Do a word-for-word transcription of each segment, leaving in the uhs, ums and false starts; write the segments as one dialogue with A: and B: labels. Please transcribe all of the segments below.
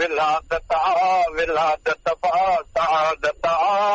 A: विलादता विलादत बा सादता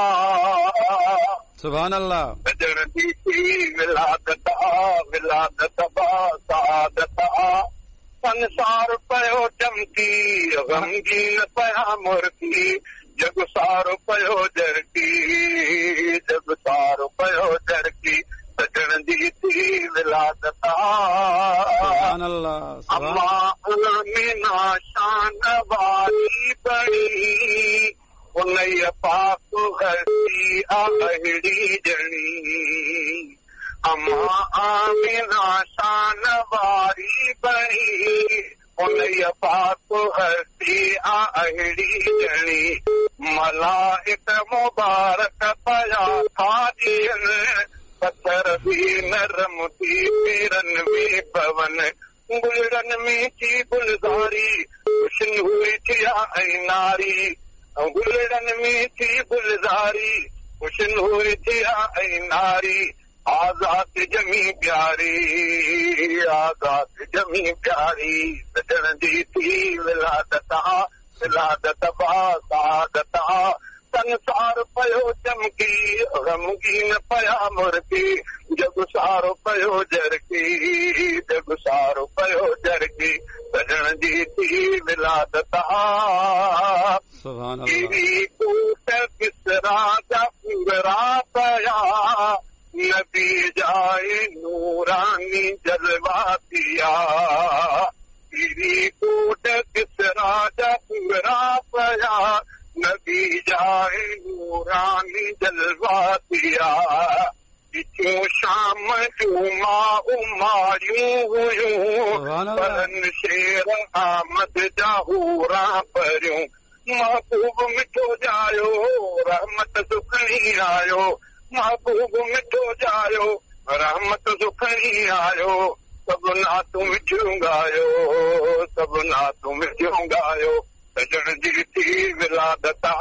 B: सुभान अल्लाह
A: सजण जी थी विलादता विलादत बा सादता संसार पयो चमकी गमगीन पया मुर्की जग सारो पयो जरकी जग सारो पयो जरकी सजण जी थी विलादता
B: सुभान अल्लाह
A: अम्मा आमीना शान वारी बड़ी उनय पाक हस्ती आहड़ी जणी अम्मा आमीना शान वारी बड़ी उनय पाक हस्ती आहड़ी जणी मलाइक मुबारक पया था ॾियनि पत्थर भी नरम थी पेरन में पवन गुलड़न में थी गुलज़ारी खुशनु हुई थिया ऐं नारी गुलड़न में थी गुलज़ारी खुशनु हुई थिया ऐं नारी आज़ाद जमी प्यारी आज़ाद जमी प्यारी सजण जी थी विलादता विलादत बा सादता संसार पयो चमकी गमगीन पया मुर्की जग सारो पयो जरकी जग सारो पयो जरकी सजण जी थी विलादता
B: सुभान अल्लाह
A: कूट किसरा जा पुंगरा पया नबी जाए नूरानी जलवातिया कूट किसरा जा पुंगरा पया नबी जाए नूरानी जलवातिया पिछो शाम जूं मां उमारियूं हुयूं परन शेर आमद जा हूरा परियूं महबूब मिठो जायो रहमत सुखणी आयो महबूब मिठो जायो रहमत सुखणी आयो सभु नातूं मिठियूं गायो सभु नातूं मिठियूं गायो सजण जी थी विलादता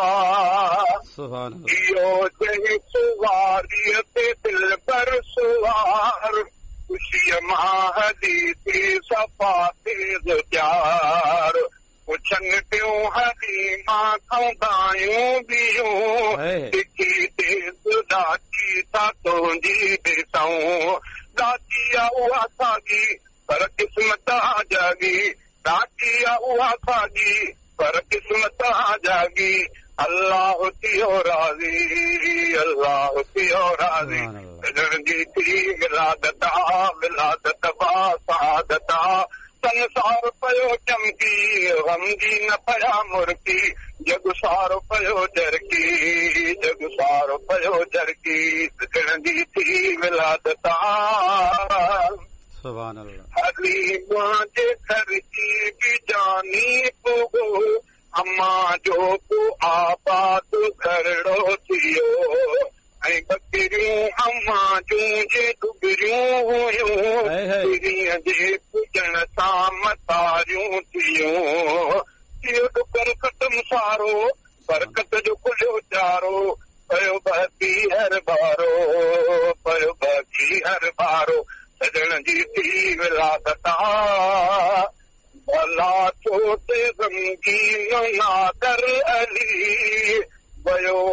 A: इहो जंहिं सुवारीअ ते दिल पर सुवार ख़ुशीअ मां हली थी सफ़ा तेज़ प्यार पुछनि पियूं हली मां खंदायूं बियूं ॾिठी तेज़ ॾाची था तुंहिंजी ॾिसूं ॾाची आहे उहा साॻी पर क़िस्मत जागी ॾाची आहे उहा साॻी पर क़िस्मत जागी अल्लाह थियो राज़ी अल्लाह थियो राज़ी सजण जी थी विलादता विलादत बा सादता संसार पयो चमकी गमगीन पया मुर्की जग सारो पयो जरकी जग सारो पयो जरकी सजण जी थी विलादता
B: सुभान अल्लाह
A: हली मुंहिंजे घर जी बि जानी पुगो अम्मा जो को आबाद घरड़ो थियो ऐं बकरियूं अम्मा जूं जे डुगरियूं हुयूं पिरीअ जे पुॼण सां मतारियूं थियूं इहो डुकर ख़तम सारो बरकत जो खुलियो चारो पयो बकी हर बारो पयो बकी हर बारो सजण जी थी विलादता भला छोटे गमगीन नादर अली वयो